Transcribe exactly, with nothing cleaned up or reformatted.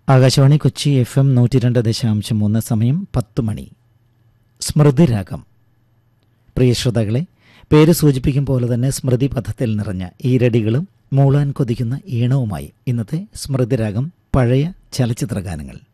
Akashvani Kochi F M നൂറ്റി രണ്ട് ദശാംശം മൂന്ന് സമയം പത്ത് മണി. സ്മൃതിരാഗം. പ്രിയ ശ്രോതാക്കളെ, പേര് സൂചിപ്പിക്കും പോലെ തന്നെ സ്മൃതി പഥത്തിൽ നിറഞ്ഞ ഈരടികളും മൂളാൻ കൊതിക്കുന്ന ഈണവുമായി ഇന്നത്തെ സ്മൃതിരാഗം പഴയ ചലച്ചിത്രഗാനങ്ങൾ.